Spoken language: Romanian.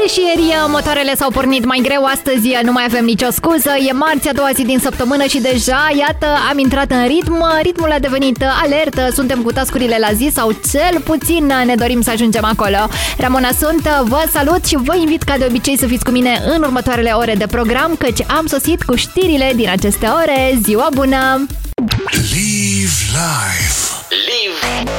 Deși ieri motoarele s-au pornit mai greu, astăzi nu mai avem nicio scuză. E marți, a doua zi din săptămână și deja, iată, am intrat în ritm. Ritmul a devenit alertă, suntem cu tascurile la zi sau cel puțin ne dorim să ajungem acolo. Ramona sunt, vă salut și vă invit ca de obicei să fiți cu mine în următoarele ore de program, căci am sosit cu știrile din aceste ore. Ziua bună! Live life. Live